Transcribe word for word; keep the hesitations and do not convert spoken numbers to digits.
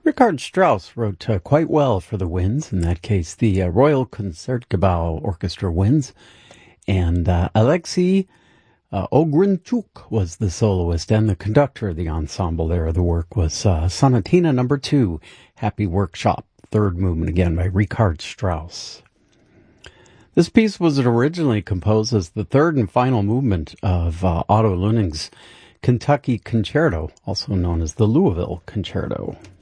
Richard Strauss wrote uh, quite well for the winds. In that case, the uh, Royal Concertgebouw Orchestra winds. And uh, Alexei uh, Ogrinchuk was the soloist and the conductor of the ensemble there. The work was uh, Sonatina number two, Happy Workshop, third movement again by Richard Strauss. This piece was originally composed as the third and final movement of uh, Otto Luenning's Kentucky Concerto, also known as the Louisville Concerto.